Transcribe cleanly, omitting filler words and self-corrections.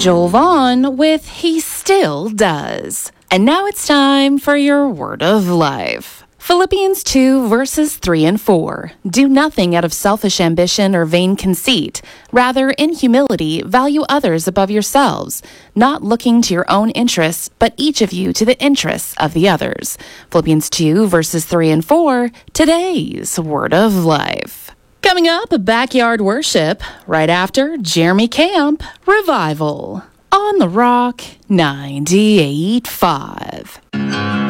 Joel Vaughn with He Still Does. And now it's time for your word of life. Philippians 2 verses 3 and 4. Do nothing out of selfish ambition or vain conceit. Rather, in humility, value others above yourselves, not looking to your own interests, but each of you to the interests of the others. Philippians 2 verses 3 and 4, today's word of life. Coming up, backyard worship, right after Jeremy Camp, Revival, on The Rock 98.5.